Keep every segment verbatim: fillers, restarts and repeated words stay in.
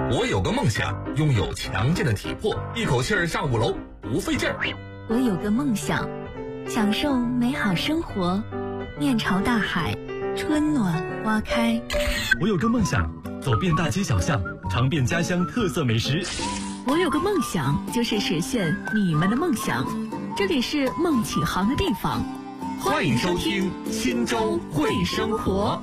我有个梦想，拥有强健的体魄，一口气儿上五楼不费劲儿。 我有个梦想，享受美好生活，面朝大海，春暖花开。 我有个梦想，走遍大街小巷，尝遍家乡特色美食。 我有个梦想，就是实现你们的梦想。这里是梦启航的地方， 欢迎收听忻州会生活。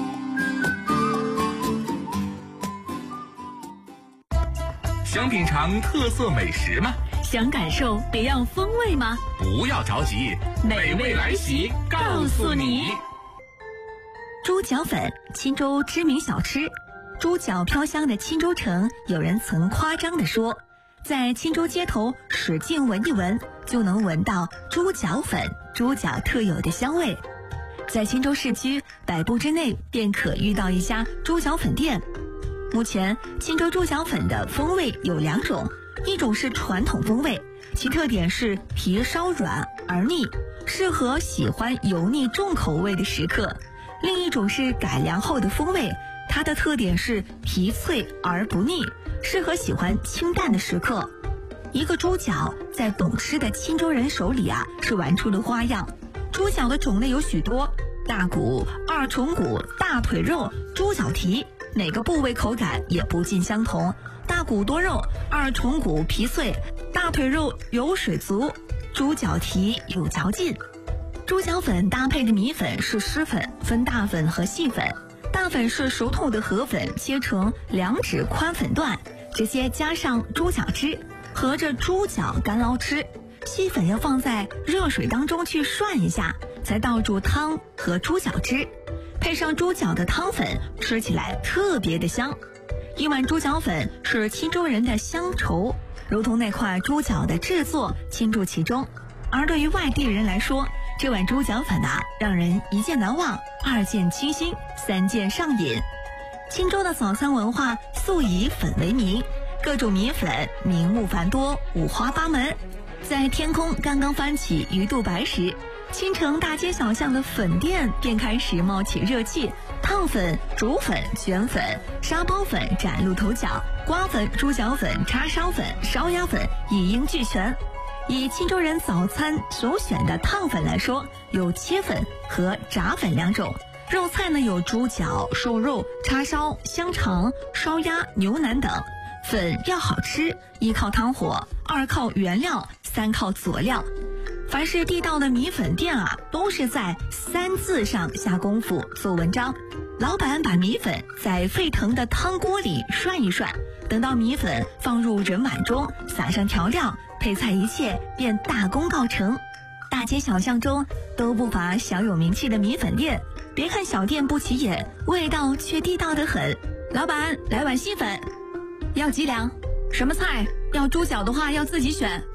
想品尝特色美食吗？ 想感受别样风味吗？ 不要着急，美味来袭告诉你。 猪脚粉，忻州知名小吃。猪脚飘香的忻州城，有人曾夸张地说，在忻州街头使劲闻一闻，就能闻到猪脚粉、猪脚特有的香味。在忻州市区百步之内便可遇到一家猪脚粉店。目前忻州猪脚粉的风味有两种，一种是传统风味，其特点是皮稍软而腻，适合喜欢油腻重口味的食客；另一种是改良后的风味，它的特点是皮脆而不腻，适合喜欢清淡的食客。一个猪脚在懂吃的忻州人手里啊，是玩出了花样。猪脚的种类有许多，大骨、二重骨、大腿肉、猪脚蹄，哪个部位口感也不尽相同。大骨多肉，二重骨皮脆，大腿肉油水足，猪脚蹄有嚼劲。猪脚粉搭配的米粉是湿粉，分大粉和细粉。大粉是熟透的河粉，切成两指宽粉段，直接加上猪脚汁，合着猪脚干捞吃。细粉要放在热水当中去涮一下，才倒入汤和猪脚汁，配上猪脚的汤粉，吃起来特别的香。一碗猪脚粉是忻州人的乡愁，如同那块猪脚的制作倾注其中。而对于外地人来说，这碗猪脚粉啊，让人一见难忘，二见倾心，三见上瘾。忻州的早餐文化素以粉为名，各种米粉名目繁多，五花八门。在天空刚刚翻起鱼肚白时，忻城大街小巷的粉店便开始冒起热气，烫粉、煮粉、卷粉、沙包粉崭露头角，瓜粉、猪脚粉、叉烧粉、烧鸭粉一应俱全。以忻州人早餐首选的烫粉来说，有切粉和炸粉两种。肉菜呢有猪脚、瘦肉、叉烧、香肠、烧鸭、牛腩等。粉要好吃，一靠汤火，二靠原料，三靠佐料。凡是地道的米粉店啊，都是在三字上下功夫做文章。老板把米粉在沸腾的汤锅里涮一涮，等到米粉放入人碗中，撒上调料，配菜一切便大功告成。大街小巷中都不乏小有名气的米粉店，别看小店不起眼，味道却地道得很。老板，来碗细粉。要几两？什么菜？要猪脚的话要自己选，